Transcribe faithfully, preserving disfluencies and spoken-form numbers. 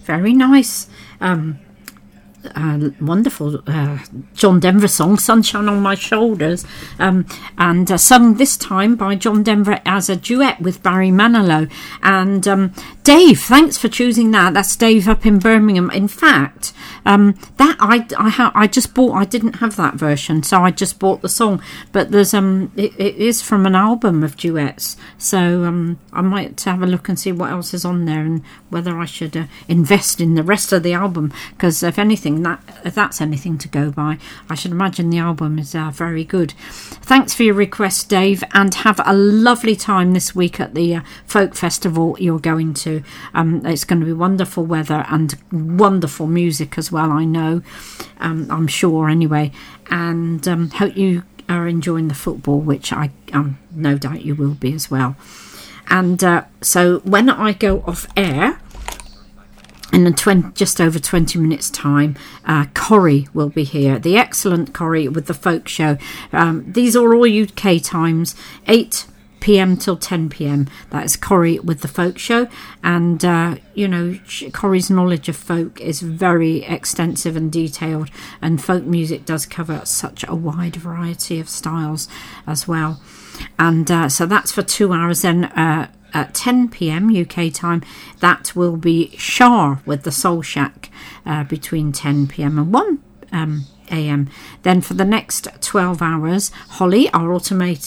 very nice. Um, Uh, wonderful uh, John Denver song, Sunshine on My Shoulders, um, and uh, sung this time by John Denver as a duet with Barry Manilow. And um, Dave, thanks for choosing that. That's Dave up in Birmingham. In fact, um, that I I, ha- I just bought. I didn't have that version, so I just bought the song. But there's um, it, it is from an album of duets, so um, I might have a look and see what else is on there and whether I should uh, invest in the rest of the album, because if anything, that if that's anything to go by, I should imagine the album is uh, very good. Thanks for your request, Dave, and have a lovely time this week at the uh, folk festival you're going to. Um, it's going to be wonderful weather and wonderful music as well, I know. um, I'm sure anyway, and um, hope you are enjoying the football, which I um, no doubt you will be as well. And uh, so when I go off air in a twenty, just over twenty minutes time, uh, Corrie will be here, the excellent Corrie with the folk show. Um, these are all U K times, eight p.m. till ten p.m. That is Corrie with the folk show. And uh, you know, Corrie's knowledge of folk is very extensive and detailed, and folk music does cover such a wide variety of styles as well. And uh, so that's for two hours then. uh, At ten p.m. U K time, that will be Shar with the Soul Shack uh, between ten p.m. and one a.m. Then for the next twelve hours, Holly, our automated